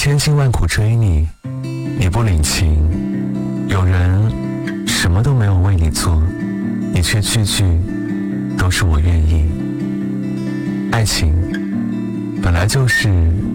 千辛万苦追你，你不领情；有人什么都没有为你做，你却句句都是我愿意。爱情本来就是